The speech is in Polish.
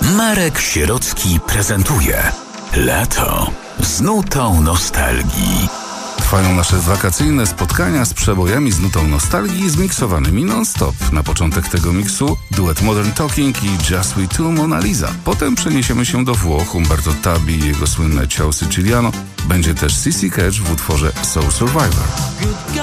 Marek Sierocki prezentuje Lato z nutą nostalgii. Trwają nasze wakacyjne spotkania z przebojami z nutą nostalgii zmiksowanymi non-stop. Na początek tego miksu duet Modern Talking i Just We Two Mona Lisa. Potem przeniesiemy się do Włoch. Umberto Tabi i jego słynne Ciao Siciliano. Będzie też Sissy Catch w utworze Soul Survivor.